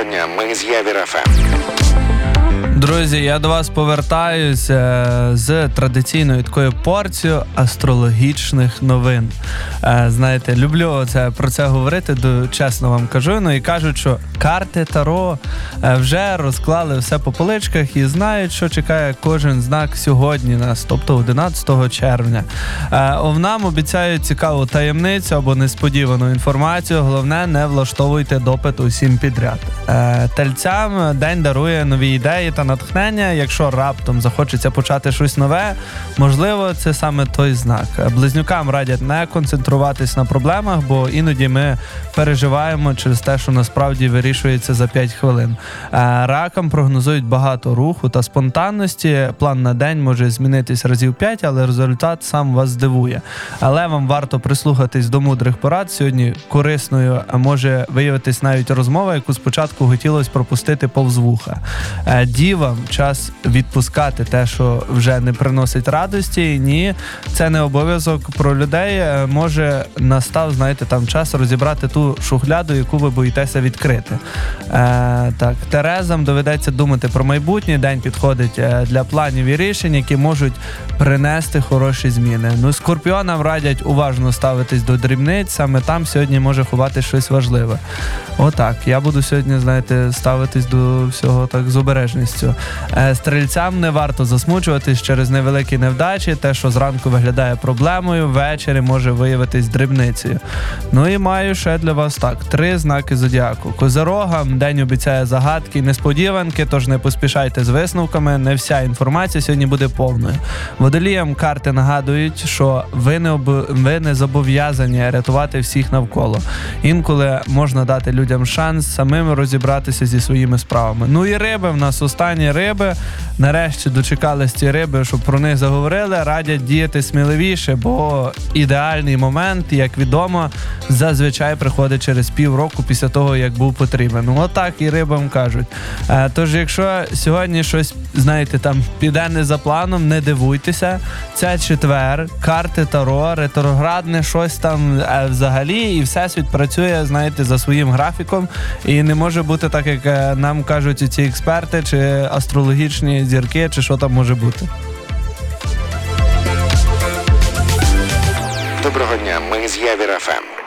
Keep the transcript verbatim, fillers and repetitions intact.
Доброго дня, ми з Явір еф ем. Друзі, я до вас повертаюсь з традиційною такою порцією астрологічних новин. Знаєте, люблю це, про це говорити, чесно вам кажу. Ну і кажуть, що карти Таро вже розклали все по поличках і знають, що чекає кожен знак сьогодні нас, тобто одинадцятого червня. Овнам обіцяють цікаву таємницю або несподівану інформацію. Головне, не влаштовуйте допит усім підряд. Тельцям день дарує нові ідеї та натхнення. Якщо раптом захочеться почати щось нове, можливо, це саме той знак. Близнюкам радять не концентруватись на проблемах, бо іноді ми переживаємо через те, що насправді вирішується за п'ять хвилин. Ракам прогнозують багато руху та спонтанності. План на день може змінитись разів п'ять, але результат сам вас здивує. Але вам варто прислухатись до мудрих порад. Сьогодні корисною може виявитись навіть розмова, яку спочатку хотілося пропустити повз вуха. Дівам час відпускати те, що вже не приносить радості. Ні, це не обов'язок. Про людей може настав, знаєте, там час розібрати ту шухляду, яку ви боїтеся відкрити. Е, так, Терезам доведеться думати про майбутнє. День підходить для планів і рішень, які можуть принести хороші зміни. Ну, скорпіонам радять уважно ставитись до дрібниць. Саме там сьогодні може ховати щось важливе. Отак, я буду сьогодні, знаєте, ставитись до всього так з обережністю. Стрільцям не варто засмучуватись через невеликі невдачі. Те, що зранку виглядає проблемою, ввечері може виявитись дрібницею. Ну і маю ще для вас так, три знаки зодіаку. Козирогам день обіцяє загадки і несподіванки, тож не поспішайте з висновками, не вся інформація сьогодні буде повною. Водоліям карти нагадують, що ви не, об... ви не зобов'язані рятувати всіх навколо. Інколи можна дати людям шанс самим розібратися зі своїми справами. Ну і риби, в нас останні риби. Нарешті дочекались ці риби, щоб про них заговорили. Радять діяти сміливіше, бо ідеальний момент, як відомо, зазвичай приходить через півроку після того, як був потрібен. Ну, отак і рибам кажуть. Е, тож, якщо сьогодні щось, знаєте, там піде не за планом, не дивуйтеся. Це четвер, карти Таро, ретроградне щось там е, взагалі, і Всесвіт працює, знаєте, за своїм графіком, і не може бути так, як е, нам кажуть ці експерти, чи астрологічні зірки, чи що там може бути. Доброго дня, ми з Явір еф ем.